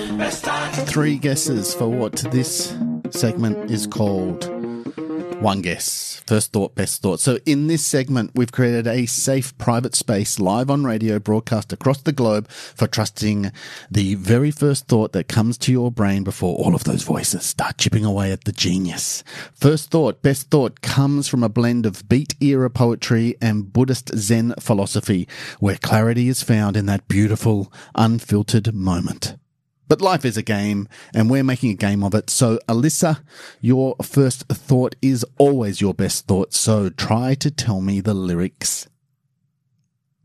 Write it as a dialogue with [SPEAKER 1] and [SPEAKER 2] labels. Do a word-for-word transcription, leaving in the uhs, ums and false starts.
[SPEAKER 1] Three guesses for what this segment is called. One guess. First thought, best thought. So in this segment, we've created a safe private space live on radio broadcast across the globe for trusting the very first thought that comes to your brain before all of those voices start chipping away at the genius. First thought, best thought comes from a blend of beat era poetry and Buddhist Zen philosophy, where clarity is found in that beautiful, unfiltered moment. But life is a game, and we're making a game of it. So, Alyssa, your first thought is always your best thought. So, try to tell me the lyrics.